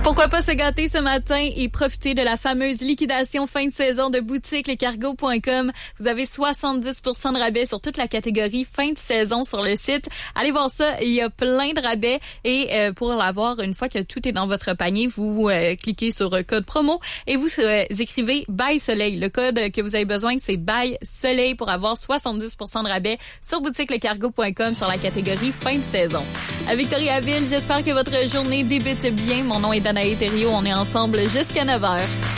Pourquoi pas se gâter ce matin et profiter de la fameuse liquidation fin de saison de boutique lescargos.com. Vous avez 70% de rabais sur toute la catégorie fin de saison sur le site. Allez voir ça, il y a plein de rabais et pour l'avoir, une fois que tout est dans votre panier, vous cliquez sur code promo et vous écrivez Buy Soleil. Le code que vous avez besoin, c'est Buy Soleil pour avoir 70% de rabais sur boutique lescargos.com sur la catégorie fin de saison. À Victoriaville, j'espère que votre journée débute bien. Mon nom est Danae Thériault. On est ensemble jusqu'à 9h.